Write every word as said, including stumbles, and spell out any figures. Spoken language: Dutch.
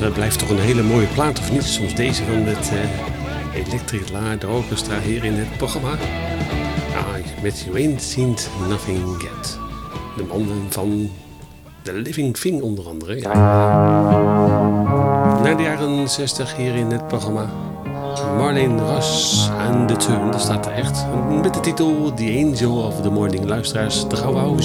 uh, blijft toch een hele mooie plaat, of niet? Soms deze van het uh, Electric Light Orchestra hier in het programma. Ah, met You Ain't Seen Nothing Yet. De mannen van The Living Thing onder andere. Ja. Naar de jaren zestig hier in het programma. Marlene Ras aan de turn, dat staat er echt. Met de titel The Angel of the Morning. Luisteraars, trouw houden.